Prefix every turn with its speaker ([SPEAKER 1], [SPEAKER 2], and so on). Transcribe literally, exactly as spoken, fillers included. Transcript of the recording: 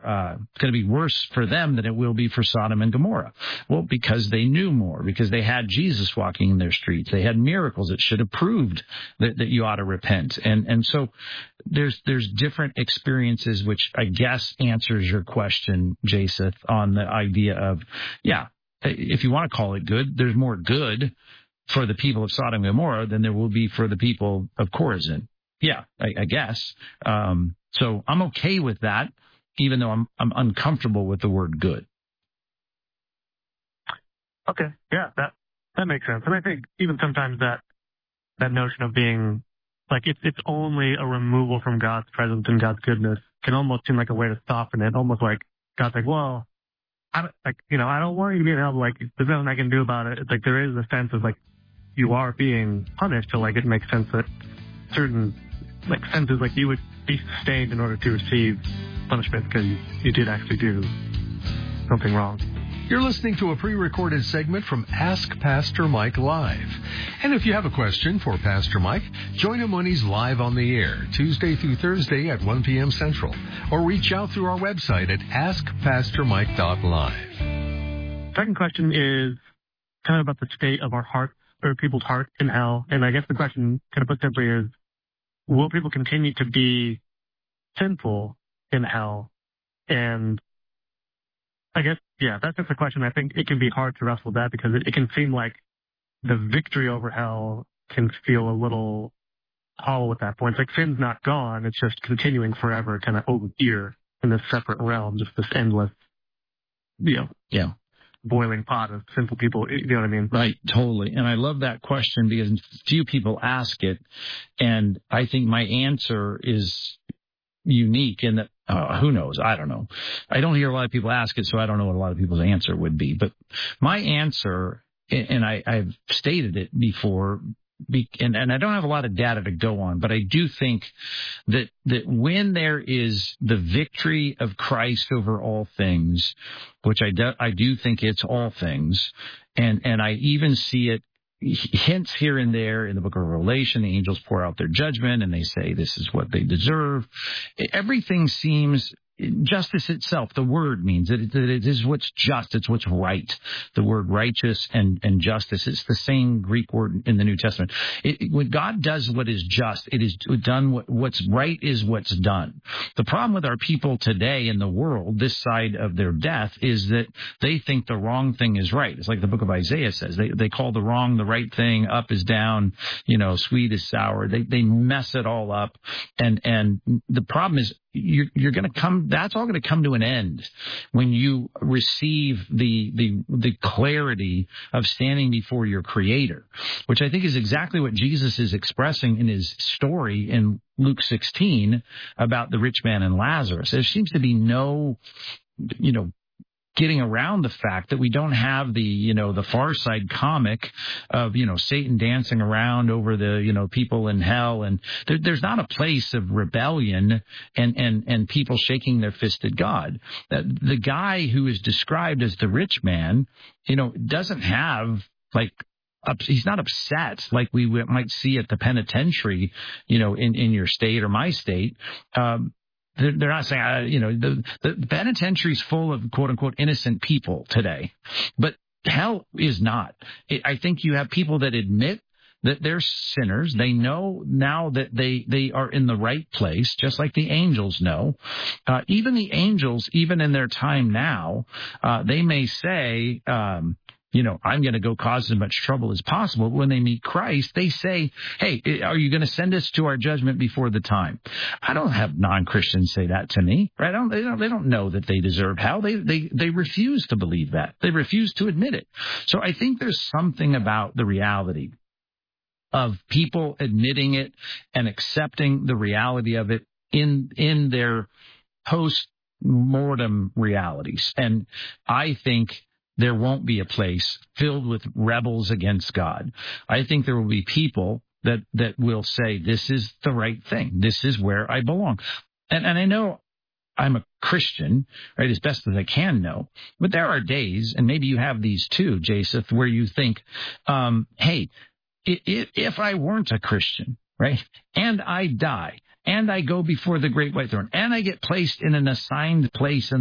[SPEAKER 1] uh, going to be worse for them than it will be for Sodom and Gomorrah. Well, because they knew more, because they had Jesus walking in their streets. They had miracles that should have proved that, that you ought to repent. And, and so there's, there's different experiences, which I guess answers your question, Jason, on the idea of, yeah, if you want to call it good, there's more good for the people of Sodom and Gomorrah than there will be for the people of Chorazin. Yeah, I, I guess. Um, so I'm okay with that, even though I'm I'm uncomfortable with the word good.
[SPEAKER 2] Okay, yeah, that that makes sense. And I think even sometimes that that notion of being like it's it's only a removal from God's presence and God's goodness can almost seem like a way to soften it. Almost like God's like, well, I don't, like you know, I don't want you to be in hell. Like there's nothing I can do about it. It's like there is a sense of like you are being punished. So like it makes sense that certain like senses like you would be sustained in order to receive punishment because you, you did actually do something wrong.
[SPEAKER 3] You're listening to a pre-recorded segment from Ask Pastor Mike Live. And if you have a question for Pastor Mike, join him when he's live on the air, Tuesday through Thursday at one p.m. Central. Or reach out through our website at ask pastor mike dot live.
[SPEAKER 2] Second question is kind of about the state of our hearts, or people's hearts in hell. And I guess the question, kind of put simply, is will people continue to be sinful in hell? And I guess, yeah, that's just a question. I think it can be hard to wrestle with that because it, it can seem like the victory over hell can feel a little hollow at that point. It's like sin's not gone. It's just continuing forever kind of over here in this separate realm, just this endless, you know,
[SPEAKER 1] yeah,
[SPEAKER 2] boiling pot of sinful people. You know what I mean?
[SPEAKER 1] Right, totally. And I love that question because few people ask it. And I think my answer is unique in that, uh, who knows? I don't know. I don't hear a lot of people ask it, so I don't know what a lot of people's answer would be. But my answer, and I, I've stated it before, be, and, and I don't have a lot of data to go on, but I do think that, that when there is the victory of Christ over all things, which I do, I do think it's all things, and, and I even see it hints here and there in the book of Revelation. The angels pour out their judgment and they say this is what they deserve. Everything seems, justice itself, the word means that it, that it is what's just, it's what's right. The word righteous and, and justice, it's the same Greek word in the New Testament. It, it, when God does what is just, it is done, what, what's right is what's done. The problem with our people today in the world, this side of their death, is that they think the wrong thing is right. It's like the book of Isaiah says. They they call the wrong the right thing, up is down, you know, sweet is sour. They they mess it all up. And, and the problem is, You're, you're going to come. That's all going to come to an end when you receive the the the clarity of standing before your Creator, which I think is exactly what Jesus is expressing in his story in Luke sixteen about the rich man and Lazarus. There seems to be no, you know, getting around the fact that we don't have the, you know, the Far Side comic of, you know, Satan dancing around over the, you know, people in hell. And there, there's not a place of rebellion and, and, and people shaking their fist at God. The guy who is described as the rich man, you know, doesn't have like, he's not upset like we might see at the penitentiary, you know, in, in your state or my state. Um, They're not saying, uh, you know, the, the penitentiary is full of, quote unquote, innocent people today. But hell is not. It, I think you have people that admit that they're sinners. They know now that they, they are in the right place, just like the angels know. Uh, even the angels, even in their time now, uh, they may say, um, you know, I'm going to go cause as much trouble as possible. When they meet Christ, they say, hey, are you going to send us to our judgment before the time? I don't have non-Christians say that to me, right? I don't, they don't, they don't know that they deserve hell. They, they, they refuse to believe that. They refuse to admit it. So I think there's something about the reality of people admitting it and accepting the reality of it in, in their post-mortem realities. And I think there won't be a place filled with rebels against God. I think there will be people that, that will say, this is the right thing. This is where I belong. And, and I know I'm a Christian, right, as best as I can know. But there are days, and maybe you have these too, Jaseth, where you think, um, hey, if, if I weren't a Christian, right, and I die, and I go before the great white throne, and I get placed in an assigned place in